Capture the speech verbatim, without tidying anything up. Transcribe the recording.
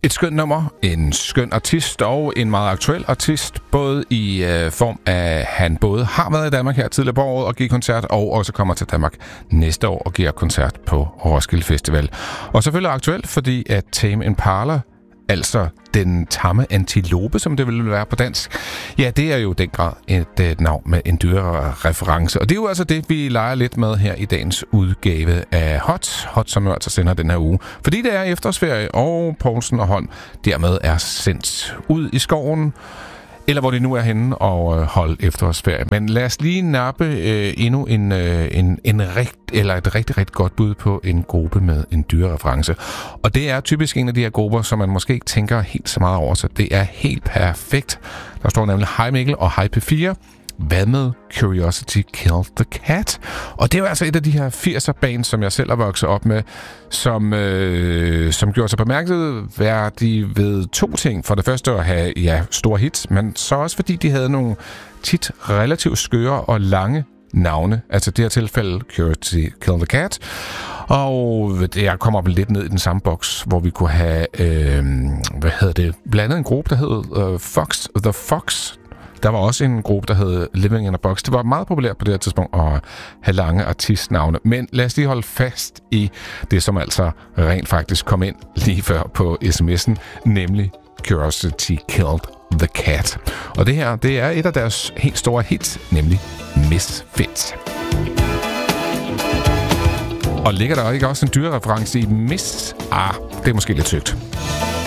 Et skønt nummer, en skøn artist og en meget aktuel artist, både i øh, form af, at han både har været i Danmark her tidligere på året og giver koncert, og også kommer til Danmark næste år og giver koncert på Roskilde Festival. Og selvfølgelig aktuelt, fordi at Tame Impala, altså den tamme antilope, som det ville være på dansk, ja, det er jo den grad et, et navn med en dyrere reference. Og det er jo altså det, vi leger lidt med her i dagens udgave af Hot. Hot, som jo altså sender den her uge. Fordi det er efterårsferie, og Poulsen og Holm dermed er sendt ud i skoven, eller hvor de nu er henne og øh, holde efterårsferie. Men lad os lige nappe øh, endnu en, øh, en, en rigt, eller et rigtig, rigtig godt bud på en gruppe med en dyrereference. Og det er typisk en af de her grupper, som man måske ikke tænker helt så meget over, så det er helt perfekt. Der står nemlig Hej Mikkel og Hej P fire. Hvad med Curiosity Killed the Cat? Og det er jo altså et af de her firser bands, som jeg selv har vokset op med, som, øh, som gjorde sig bemærket ved to ting. For det første at have ja, store hits, men så også fordi de havde nogle tit relativt skøre og lange navne. Altså det her tilfælde Curiosity Killed the Cat. Og jeg kommer op lidt ned i den samme boks, hvor vi kunne have, øh, hvad hedder det, blandt andet en gruppe, der hed øh, Fox, The Fox. Der var også en gruppe, der hed Living in a Box. Det var meget populært på det her tidspunkt at have lange artistnavne. Men lad os lige holde fast i det, som altså rent faktisk kom ind lige før på sms'en, nemlig Curiosity Killed the Cat. Og det her, det er et af deres helt store hits, nemlig Misfits. Og ligger der ikke også en dyrereference i Miss? Ah, det er måske lidt søgt.